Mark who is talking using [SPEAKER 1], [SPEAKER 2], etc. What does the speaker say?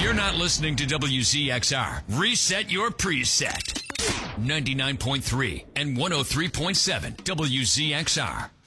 [SPEAKER 1] you're not listening to WZXR, reset your preset. 99.3 and 103.7 WZXR.